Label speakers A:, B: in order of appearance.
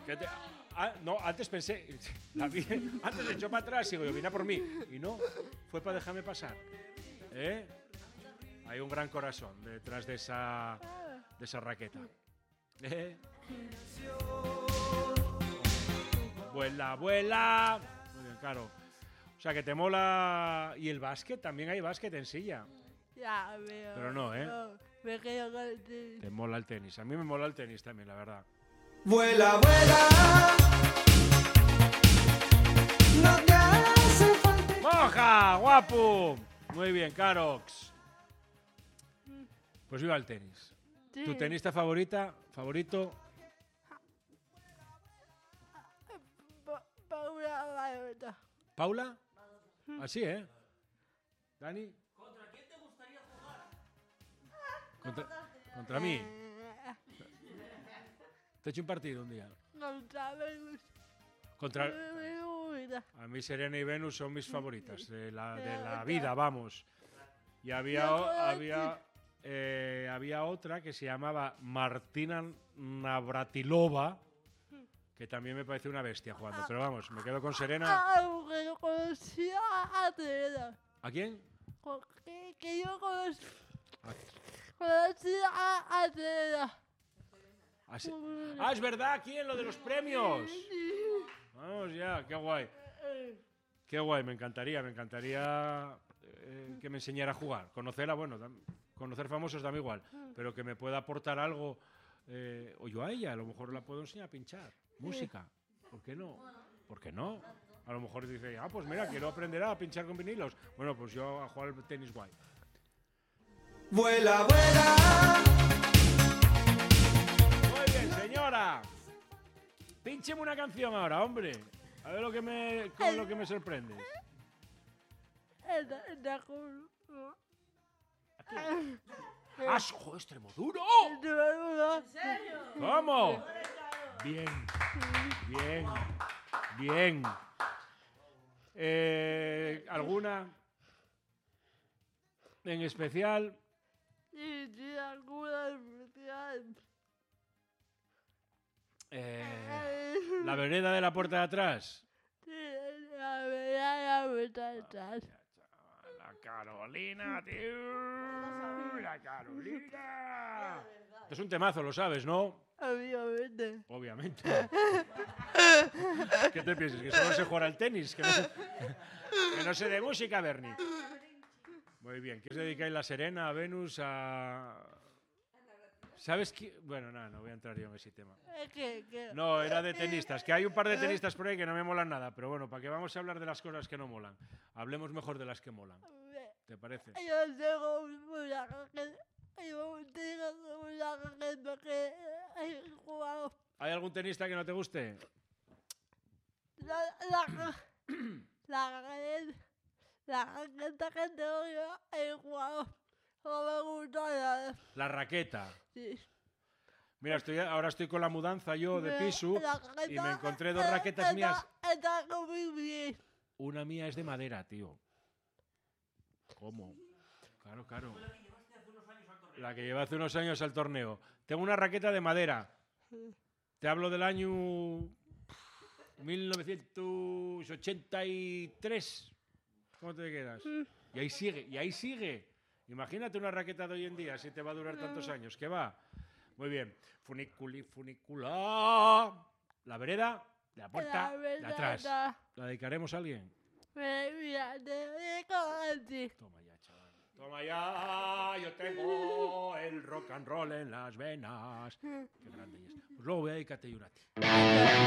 A: No, antes pensé, antes le echó para atrás y digo, vine a por mí. Y no, fue para dejarme pasar. Hay un gran corazón detrás de esa raqueta. Vuela, vuela. Muy bien, claro. O sea, que te mola. Y el básquet, también hay básquet en silla.
B: Ya, veo.
A: Pero no,
B: No, me quedo con el tenis.
A: Te mola el tenis. A mí me mola el tenis también, la verdad.
C: Vuela, vuela. No te hace falta.
A: ¡Moja! ¡Guapo! Muy bien, Carox. Pues viva el tenis.
B: Sí.
A: ¿Tu tenista favorito?
B: Paula Maroto.
A: ¿Paula? Así, ¿eh? ¿Dani?
D: ¿Contra quién te gustaría jugar?
A: Contra mí. Te he hecho un partido un día.
B: Contra Venus.
A: Contra...
B: Venus.
A: A mí Serena y Venus son mis favoritas. De la vida, vamos. Y había otra que se llamaba Martina Navratilova, que también me parece una bestia jugando. Pero vamos, me quedo con Serena.
B: Aunque conocí a Teresa.
A: ¿A quién?
B: Que yo conocí a Teresa.
A: Es verdad, ¿quién? Lo de los premios. Vamos ya, qué guay. Qué guay, me encantaría que me enseñara a jugar. Conocerla, bueno, conocer famosos dame igual, pero que me pueda aportar algo, o yo a ella, a lo mejor la puedo enseñar a pinchar. Música, ¿por qué no? ¿Por qué no? A lo mejor dice, pues mira, quiero aprender a pinchar con vinilos. Bueno, pues yo a jugar al tenis guay.
C: Vuela, vuela.
A: Muy bien, señora. Píncheme una canción ahora, hombre. A ver con lo que me sorprende. ¡Joder, Extremoduro!
B: ¿En
D: serio?
A: ¿Cómo? Bien. ¿Alguna en especial?
B: Sí, alguna especial.
A: ¿La vereda de la puerta de atrás?
B: Sí, la verdad, atrás.
A: La Carolina, tío. La Carolina. Esto es un temazo, lo sabes, ¿no?
B: Obviamente.
A: ¿Qué te piensas? ¿Que solo se juega al tenis? ¿Que no sé de música, Bernie? Muy bien. ¿Qué os dedicáis? ¿La Serena, a Venus, a...? ¿Sabes qué? Bueno, no voy a entrar yo en ese tema.
B: ¿Qué?
A: No, era de tenistas. Que hay un par de tenistas por ahí que no me molan nada. Pero bueno, para que vamos a hablar de las cosas que no molan. Hablemos mejor de las que molan. ¿Te parece?
B: Yo tengo una raqueta que he jugado.
A: ¿Hay algún tenista que no te guste?
B: La raqueta que tengo yo he jugado. No me gusta nada.
A: La raqueta.
B: Sí.
A: Mira, ahora estoy con la mudanza yo de piso y me encontré dos raquetas mías.
B: Está muy bien.
A: Una mía es de madera, tío. ¿Cómo? Claro. La que llevé hace unos años al torneo. Tengo una raqueta de madera. Te hablo del año 1983. ¿Cómo te quedas? Y ahí sigue. Imagínate una raqueta de hoy en día, si te va a durar tantos años. ¿Qué va? Muy bien. Funicula. La vereda de la puerta de atrás. ¿La dedicaremos a alguien?
B: Mira, te digo así.
A: Toma ya, chaval. Toma ya. Yo tengo el rock and roll en las venas. Qué grande es. Pues luego voy a dedicarte yo a ti.